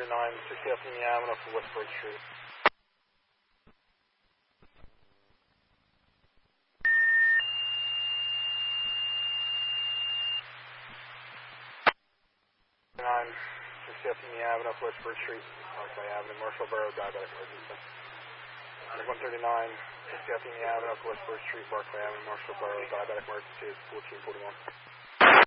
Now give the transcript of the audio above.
60 Athenia Avenue for Westbrook Street. Nine, 60 Athenia Avenue, Westbrook Street, Parkway Avenue, Marshallboro, diabetic emergency. 139, 60 Athenia Avenue, Westbrook Street, Parkway Avenue, Marshallboro, diabetic emergency is 1441.